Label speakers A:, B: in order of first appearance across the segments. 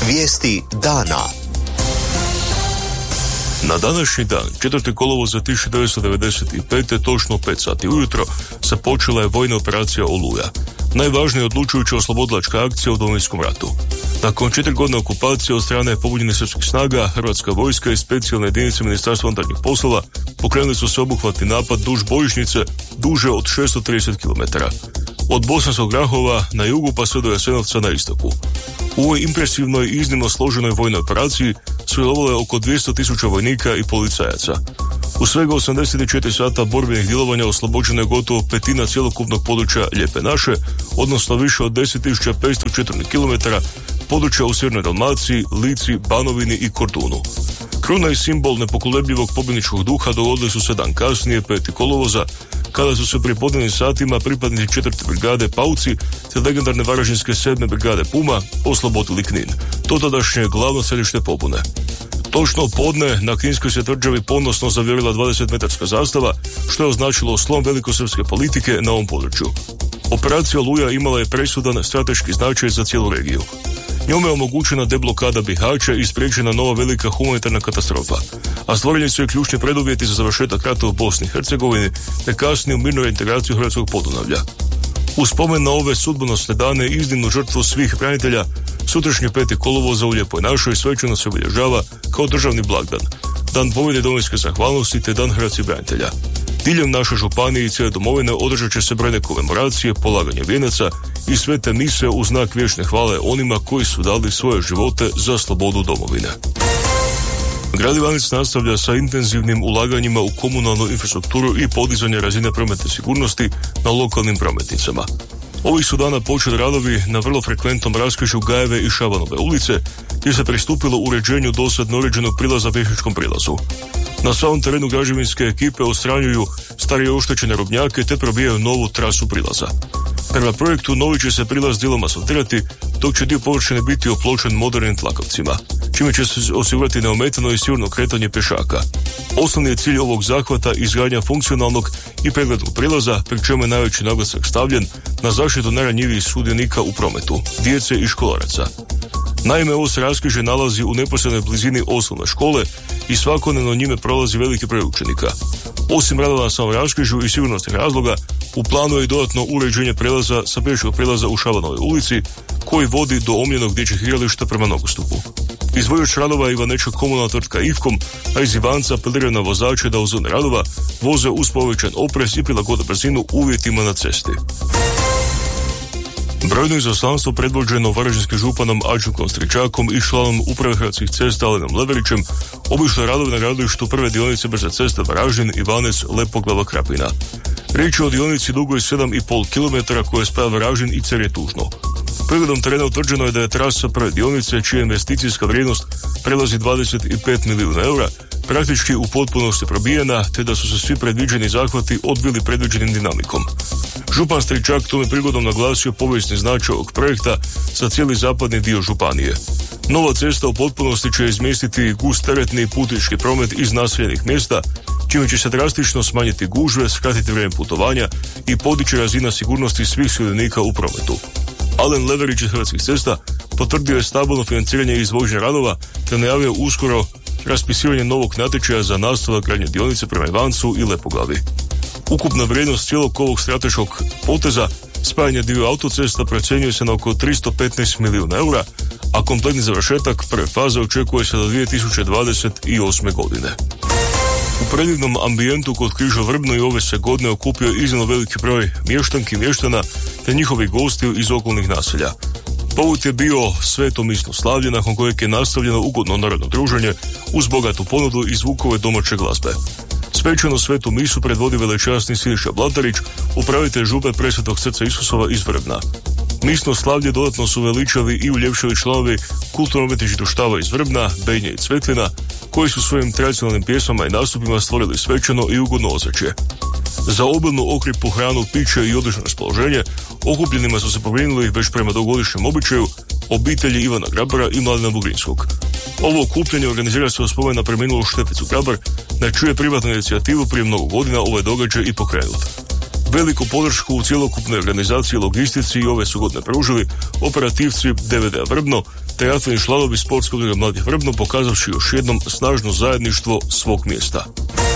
A: Vijesti dana.
B: Na današnji dan, 4. kolovoza 1995. točno 5 sati ujutro, započela je vojna operacija Oluja. Najvažnija odlučujuća oslobodilačka akcija u Domovinskom ratu. Nakon 4 godine okupacije od strane pobunjenih srpskih snaga, Hrvatska vojska i specijalne jedinice Ministarstva unutarnjih poslova pokrenuli su sveobuhvatni napad duž bojišnice duže od 630 km. Od Bosanskog Grahova na jugu pa sve do Jasenovca na istoku. U ovoj impresivnoj i iznimno složenoj vojnoj operaciji sudjelovalo je oko 200.000 vojnika i policajaca. U svega 84 sata borbenih djelovanja oslobođeno je gotovo petina cjelokupnog područja Lijepe naše, odnosno više od 10.500 četvornih kilometara područja u Sjevernoj Dalmaciji, Lici, Banovini i Kordunu. Kruna i simbol nepokolebljivog pobjedničkog duha dogodili su se dan kasnije, 5. kolovoza, kada su se pri podnevnim satima pripadnici 4. brigade Pauci te legendarne varaždinske 7. brigade Puma oslobodili Knin, to tadašnje glavno središte pobune. Točno podne na Kninskoj se tvrđavi ponosno zavjerila 20-metarska zastava, što je označilo slom velikosrpske politike na ovom području. Operacija Oluja imala je presudan strateški značaj za cijelu regiju. Njome je omogućena deblokada Bihaća i spriječena nova velika humanitarna katastrofa, a stvoreni su i ključni preduvjeti za završetak rata u Bosni i Hercegovini te kasniju mirnu reintegraciju Hrvatskog Podunavlja. U spomen na ove sudbonosne dane i iznimnu žrtvu svih branitelja, sutrašnji 5. kolovoza u Lijepoj našoj svečano se obilježava kao državni blagdan, Dan pobjede domovinske zahvalnosti te Dan hrvatskih branitelja. Diljem naše županije i cijele domovine održat će se brojne komemoracije, polaganje vijenaca i svete mise u znak vječne hvale onima koji su dali svoje živote za slobodu domovine. Grad Ivanec nastavlja sa intenzivnim ulaganjima u komunalnu infrastrukturu i podizanje razine prometne sigurnosti na lokalnim prometnicama. Ovih su dana počeli radovi na vrlo frekventnom raskrižju Gajeve i Šabanove ulice, gdje se pristupilo uređenju dosad neuređenog prilaza pješačkom prilazu. Na svom terenu građevinske ekipe odstranjuju starije oštećene robnjake te probijaju novu trasu prilaza. Prema projektu novi će se prilaz dijelom asfaltirati, dok će dio površine biti opločen modernim tlakavcima, čime će se osigurati neometano i sigurno kretanje pješaka. Osnovni je cilj ovog zahvata izgradnja funkcionalnog i preglednog prilaza, pri čemu je najveći naglasak stavljen na zaštitu najranjivijih sudionika u prometu, djece i školaraca. Naime, ovo se raskrižje nalazi u neposrednoj blizini osnovne škole i svakodnevno njime prolazi veliki broj učenika. Osim radova na samom raskrižju i sigurnosnih razloga, u planu je i dodatno uređenje prelaza sa pješačkog prilaza u Šabanovoj ulici, koji vodi do omljenog dječjeg igrališta prema nogostupu. Izvođač radova je ivanečka komunalna tvrtka Ivkom, a iz Ivanca apeliraju na vozače da u zoni radova voze uz povećan oprez i prilagode brzinu uvjetima na cesti. Brojno izaslanstvo predvođeno varaždinskim županom Ačukom Stričakom i članom uprave Hrvatskih cesta Alenom Leverićem obišlo je radove na gradilištu prve dionice brze ceste Varaždin, Ivanec, Lepoglava, Krapina. Riječ je o dionici dugoj 7,5 km koja spaja Varaždin i Cerje Tužno. Pregledom terena utvrđeno je da je trasa prve dionice, čija investicijska vrijednost prelazi 25 milijuna eura, praktički u potpunosti probijena, te da su se svi predviđeni zahvati odvili predviđenim dinamikom. Župan Stričak tome prigodom naglasio povijesni značaj ovog projekta za cijeli zapadni dio županije. Nova cesta u potpunosti će izmjestiti gust teretni i putnički promet iz naseljenih mjesta, čime će se drastično smanjiti gužve, skratiti vrijeme putovanja i podići razina sigurnosti svih sudionika u prometu. Alen Leverić iz Hrvatskih cesta potvrdio je stabilno financiranje i izvođenje radova te najavio uskoro raspisivanje novog natječaja za nastavak gradnje dionice prema Ivancu i Lepoglavi. Ukupna vrijednost cijelog ovog strateškog poteza, spajanje dviju autocesta, procjenjuje se na oko 315 milijuna eura, a kompletni završetak prve faze očekuje se do 2028. godine. U predivnom ambijentu kod križa Vrbno i ove se godine okupio iznimno veliki broj mještanki i mještana te njihovih gostiju iz okolnih naselja. Povod je bio sveto misno slavlje, nakon kojeg je nastavljeno ugodno narodno druženje uz bogatu ponudu i zvukove domaće glazbe. Svečanu svetu misu predvodi velečasni Siniša Blatarić, upravitelj župe Presvetog srca Isusova iz Vrbna. Misno slavlje dodatno su veličali i uljepšali članovi kulturno-umjetničkih društava iz Vrbna, Benje i Cvetlina, koji su svojim tradicionalnim pjesmama i nastupima stvorili svečano i ugodno ozračje. Za obilnu okripu, hranu, piće i odlično raspoloženje okupljenima su se pobrinuli već prema dugogodišnjem običaju obitelji Ivana Grabara i Mladena Bugrinskog. Ovo okupljanje organizira se u spomen na preminulu Šteficu Grabar, na čiju je privatnu inicijativu prije mnogo godina ovaj događaj i pokrenut. Veliku podršku u cjelokupnoj organizaciji i logistici i ove su godine pružili operativci DVD Vrbno, te aktivni članovi sportskog udruga Mladih Vrbno, pokazavši još jednom snažno zajedništvo svog mjesta.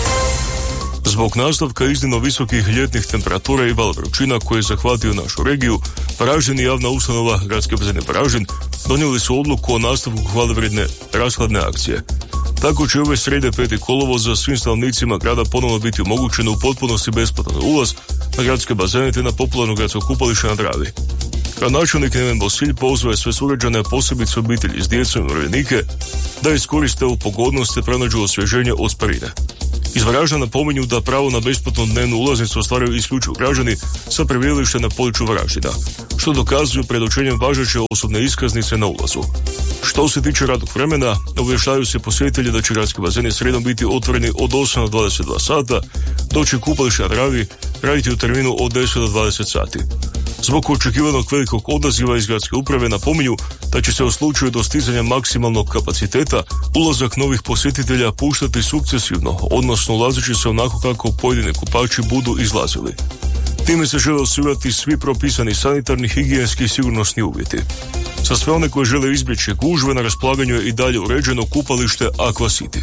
B: Zbog nastavka iznimno visokih ljetnih temperatura i val vrućina koji je zahvatio našu regiju, Varaždin i javna ustanova Gradske bazene Varaždin donijeli su odluku o nastavku hvalevrijedne rashladne akcije. Tako će ove srijede 5. kolovoza svim stanovnicima grada ponovno biti omogućeno u potpunosti besplatan ulaz na gradske bazene te na popularno gradsko kupalište na Dravi. Gradonačelnik Neven Bosilj pozvao je sve sugrađane, posebice obitelji s djecom i umirovljenike, da iskoriste ovu pogodnost te pronađu osvježenje od sparine. Iz Varaždina napominju da pravo na besplatnu dnevnu ulaznicu ostvaruju isključivo građani sa prebivalištem na području Varaždina, što dokazuju predočenjem važeće osobne iskaznice na ulazu. Što se tiče radnog vremena, obavještavaju se posjetitelji da će gradski bazeni srijedom biti otvoreni od 8 do 22 sata, dok će kupalište na Dravi raditi u terminu od 10 do 20 sati. Zbog očekivanog velikog odaziva iz gradske uprave napominju da će se u slučaju dostizanja maksimalnog kapaciteta ulazak novih posjetitelja puštati sukcesivno, odnosno ulazeći se onako kako pojedini kupači budu izlazili. Time se žele osigurati svi propisani sanitarni, higijenski i sigurnosni uvjeti. Za sve one koji žele izbjeći gužve, na raspolaganju je i dalje uređeno kupalište Aqua City.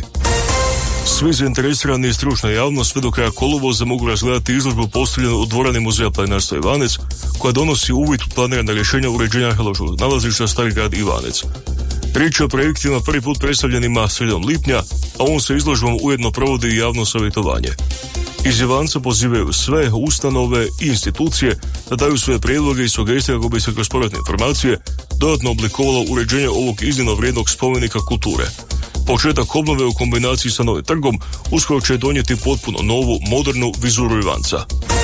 B: Svi zainteresirani i stručna javnost sve do kraja kolovoza mogu razgledati izložbu postavljenu u dvorani Muzeja planinarstva Ivanec, koja donosi uvid u planirana rješenja uređenja arheološkog nalazišta Stari grad Ivanec. Riječ je o projektima prvi put predstavljenima sredinom lipnja, a on se izložbom ujedno provodi i javno savjetovanje. Iz Ivanca pozivaju sve ustanove i institucije da daju svoje prijedloge i sugestije kako bi se kroz povratne informacije dodatno oblikovalo uređenje ovog iznimno vrijednog spomenika kulture. Početak obnove u kombinaciji sa novim trgom uskoro će donijeti potpuno novu, modernu vizuru Ivanca.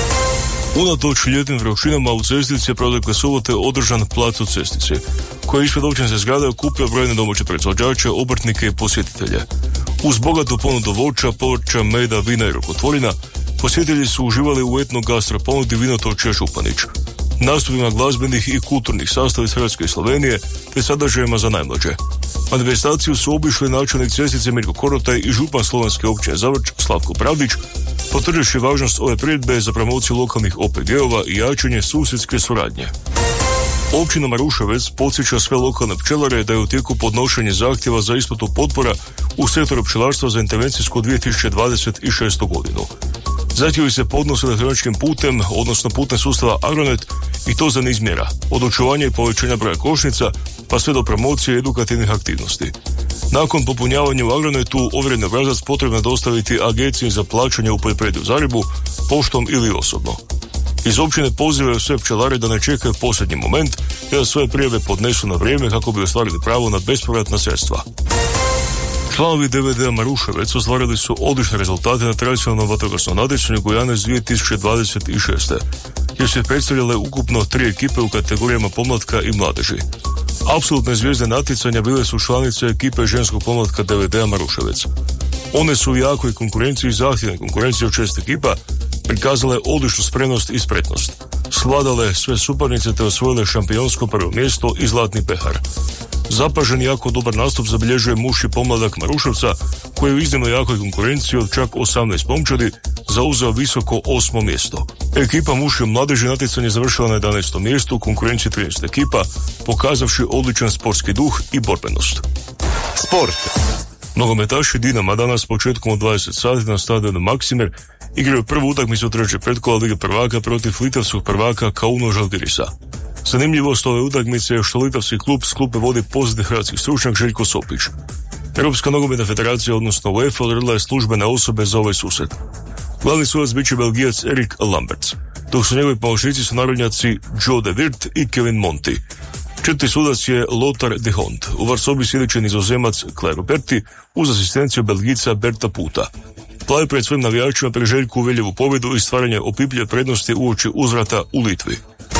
B: Unatoč ljetnim vrućinama u Cestici je protekle subote održan plac u Cestici, koji je ispred općinske zgrade okupio brojne domaće proizvođače, obrtnike i posjetitelje. Uz bogatu ponudu voća, povrća, meda, vina i rukotvorina, posjetitelji su uživali u etno gastro ponudi Vinotočja Županić, nastupima glazbenih i kulturnih sastava iz Hrvatske i Slovenije, te sadržajima za najmlađe. Manifestaciju su obišli načelnik Cestice Mirko Korotaj i župan slovenske općine Zavrč Slavko Pravdić, potvrdivši važnost ove priredbe za promociju lokalnih OPG-ova i jačanje susjedske suradnje. Općina Maruševec podsjeća sve lokalne pčelare da je u tijeku podnošenje zahtjeva za isplatu potpora u sektoru pčelarstva za intervencijsku 2026. godinu. Zahtjevi se podnose elektroničkim putem, odnosno putem sustava Agronet, i to za niz mjera, od očuvanja i povećanja broja košnica, pa sve do promocije edukativnih aktivnosti. Nakon popunjavanja u Agronetu, ovjereni obrazac potrebno je dostaviti Agenciji za plaćanje u poljoprivredi u Zagrebu, poštom ili osobno. Iz općine pozivaju sve pčelare da ne čekaju posljednji moment te da svoje prijave podnesu na vrijeme kako bi ostvarili pravo na bespovratna sredstva. Članovi DVD-a Maruševec ostvarili su odlične rezultate na tradicionalnom vatrogasnom natjecanju Gujanec 2026. jer su predstavljale ukupno 3 ekipe u kategorijama pomlatka i mladeži. Apsolutne zvijezde natjecanja bile su članice ekipe ženskog pomlatka DVD-a Maruševec. One su u jakoj konkurenciji i zahtjevnoj konkurenciji od 6 ekipa prikazale odličnu spremnost i spretnost. Svladale sve suparnice te osvojile šampionsko prvo mjesto i zlatni pehar. Zapažen i jako dobar nastup zabilježuje muški pomladak Maruševca, koji je u iznimno jakoj konkurenciji od čak 18 momčadi zauzeo visoko 8. mjesto. Ekipa muške mladeži natjecanje završila na 11. mjestu u konkurenciji 13 ekipa, pokazavši odličan sportski duh i borbenost.
A: Sport.
B: Nogometaši Dinama danas početkom od 20 sati na stadionu Maksimir igraju prvu utakmicu treće pretkola Lige prvaka protiv litavskog prvaka Kauno Žalgirisa. Zanimljivost ove utakmice je što litavski klub s klupe vodi poznati hrvatski stručnjak Željko Sopić. Europska nogometna federacija, odnosno UEFA, odredila je službene osobe za ovaj susret. Glavni sudac bit će Belgijac Erik Lamberts, dok su njegovi pomoćnici sunarodnjaci Joe de Wirt i Kevin Monti. Četvrti sudac je Lothar de Hond, u varsobi sjedeći Nizozemac Claire Roberti uz asistenciju Belgijica Berta Puta. Plavi pred svojim navijačima priželjkuju uvjeljivu pobjedu i stvaranje opipljive prednosti uoči uzvrata u Litvi.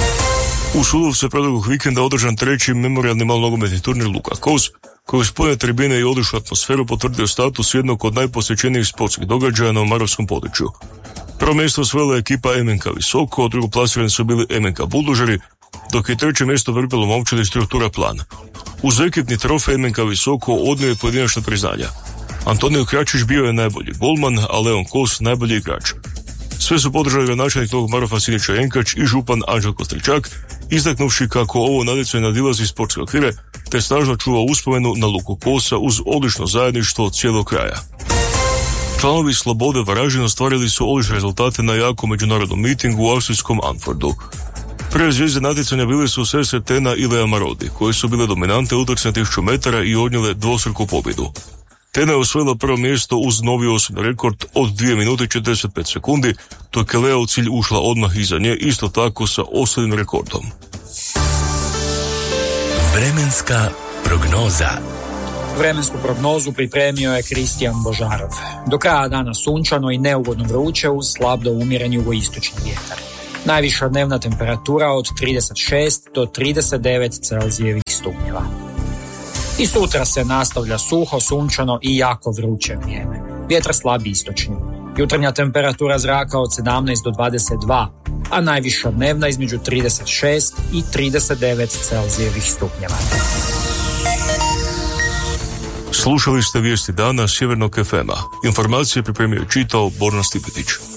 B: U Sudovcu je proteklog vikenda održan treći memorijalni malnogometni turnir Luka Koz, koji uz spojene tribine i odličnu atmosferu potvrdio status jednog od najposjećenijih sportskih događaja na omarovskom području. Prvo mjesto osvojila je ekipa MNK Visoko, drugo plasirani su bili MNK Buldožeri, dok je treće mjesto vrpilo momčadi Struktura Plan. Uz ekipni trofej MNK Visoko odnio je pojedinačna priznanja. Antonio Kračić bio je najbolji golman, a Leon Kos najbolji igrač. Sve su podržali gradonačelnik Novog Marofa Siniša Jenkač i župan Anđelko Stričak, istaknuvši kako ovo natjecanje nadilazi sportske okvire te snažno čuva uspomenu na Luku Kosa uz odlično zajedništvo od cijelog kraja. Članovi Slobode Varaždin ostvarili su odlične rezultate na jakom međunarodnom mitingu u austrijskom Antfordu. Prve zvijezde natjecanja bile su sestre Tena i Lea Marodi, koje su bile dominante utrci na 1000 metara i odnijele dvostruku pobjedu. Tena je osvojila prvo mjesto uz novi osobni rekord od 2 minute i 45 sekundi, dok je Lea u cilj ušla odmah iza nje, isto tako sa osobnim rekordom.
A: Vremenska prognoza.
C: Vremensku prognozu pripremio je Kristijan Božarov. Do kraja dana sunčano i neugodno vruće uz slab do umjereni jugoistočni vjetar. Najviša dnevna temperatura od 36 do 39 Celzijevih stupnjeva. I sutra se nastavlja suho, sunčano i jako vruće vrijeme. Vjetar slab istočni. Jutarnja temperatura zraka od 17 do 22, a najviša dnevna između 36 i 39 Celzijevih stupnjeva.
B: Slušali ste vijesti dana Sjevernog FM-a. Informacije pripremio i čitao Borna Stipetić.